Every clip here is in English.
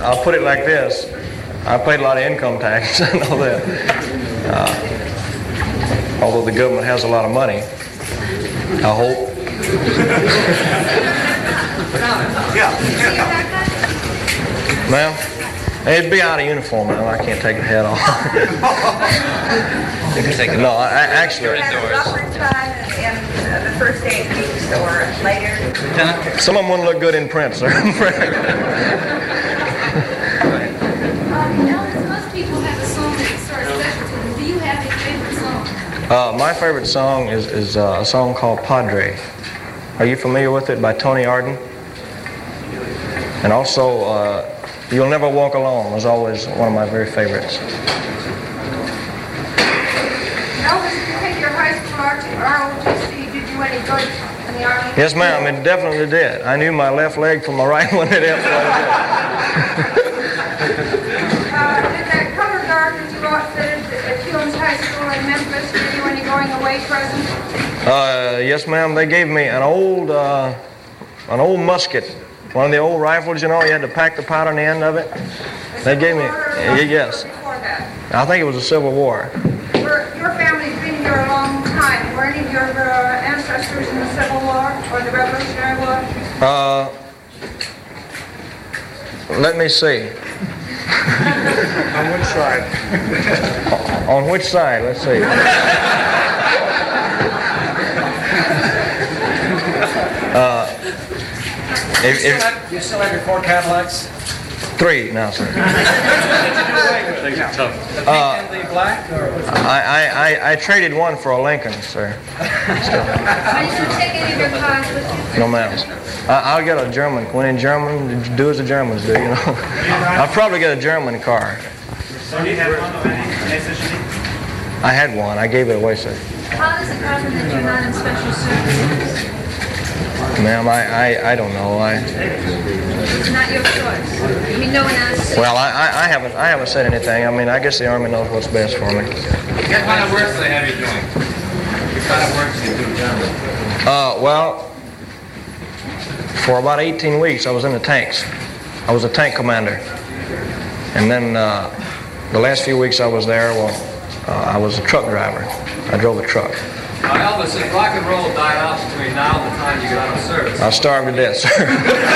I'll put it like this. I paid a lot of income tax, I know that. Although the government has a lot of money, I hope. Ma'am? It'd be out of uniform, ma'am. I can't take the hat off. You can take it No, off. actually. You had a rougher time in the first 8 weeks or later? Lieutenant? Some of them wouldn't look good in print, sir. Elvis, most people have a song that's sort of special to them. Do you have a favorite song? My favorite song is a song called Padre. Are you familiar with it, by Tony Arden? And also, You'll Never Walk Alone was always one of my very favorites. Elvis, did you take your high school ROTC? Did you any good in the Army? Yes, ma'am, it definitely did. I knew my left leg from my right one. It Did that cover gardens you outfitted at Humes High School in Memphis give you any going away presents? Yes, ma'am. They gave me an old musket, one of the old rifles. You know, you had to pack the powder in the end of it. They gave me, yes. Before that. I think it was the Civil War. Your family's been here a long time. Were any of your ancestors in the Civil War or the Revolutionary War? Let me see. On which side? On which side? Let's see. You still have your 4 Cadillacs? 3 now, sir. Things are tough. The pink and the black? Or which one? I traded one for a Lincoln, sir. Are you going to take any of your cars with you? No, ma'am. I'll get a German. When in German, do as the Germans do, you know. I'll probably get a German car. So you had one of any SSG? I had one. I gave it away, sir. How does it happen that you're not in special service? Ma'am, I don't know. It's not your choice. I mean, no one else. Well, I haven't said anything. I mean, I guess the Army knows what's best for me. What kind of work do they have you doing? What kind of work do you do generally? Well, for about 18 weeks, I was in the tanks. I was a tank commander. And then the last few weeks I was there, I was a truck driver. I drove a truck. Now, Elvis, if rock and roll died out between now and the time you get out of service, I starved to death, sir.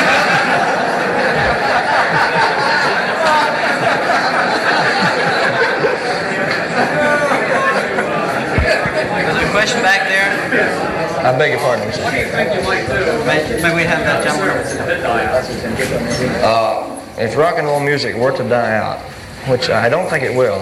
Is there a question back there? I beg your pardon, sir. what do you think you might do? May we have that gentleman? If rock and roll music were to die out, which I don't think it will,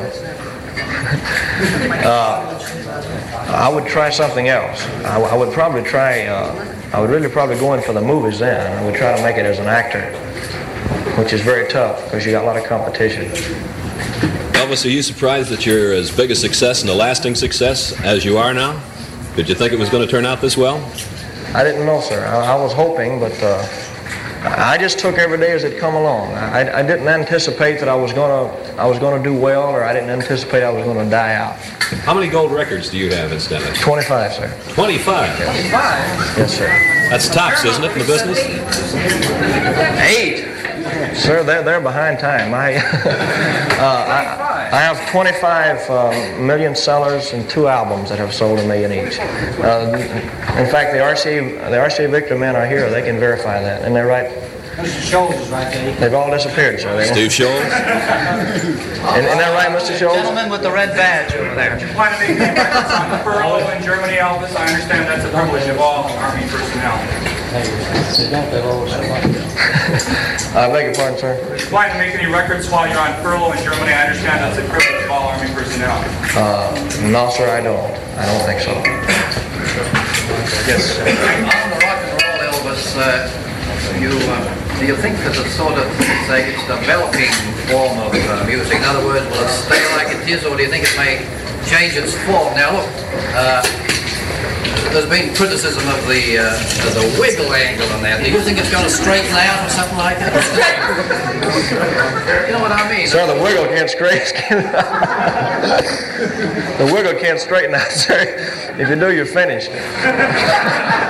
I would try something else. I would probably try, I would really probably go in for the movies then. I would try to make it as an actor, which is very tough because you got a lot of competition. Elvis, are you surprised that you're as big a success and a lasting success as you are now? Did you think it was going to turn out this well? I didn't know, sir. I was hoping, but I just took every day as it come along. I didn't anticipate that I was gonna do well, or I didn't anticipate I was going to die out. How many gold records do you have, incidentally? 25, sir. 25? Yes, sir. That's tops, isn't it, in the business? 8. Sir, they're behind time. I have 25 million sellers and 2 albums that have sold $1 million each. In fact, the RCA Victor men are here. They can verify that, and they're right. Mr. Scholes is right there. They've all disappeared, sir. Steve Scholes? Isn't that right, Mr. Scholes? Gentleman with the red badge over there. You plan to make any records on furlough in Germany, Elvis? I understand that's a privilege of all Army personnel. I beg your pardon, sir? You plan to make any records while you're on furlough in Germany? I understand that's a privilege of all Army personnel. No, sir, I don't. I don't think so. Yes. On the rock and roll, Elvis, do you think there's a sort of, say, it's developing form of music? In other words, will it stay like it is, or do you think it may change its form? Now, look, there's been criticism of the wiggle angle on that. Do you think it's going to straighten out or something like that? You know what I mean? Sir, the wiggle can't straighten. The wiggle can't straighten out, sir. If you do, you're finished.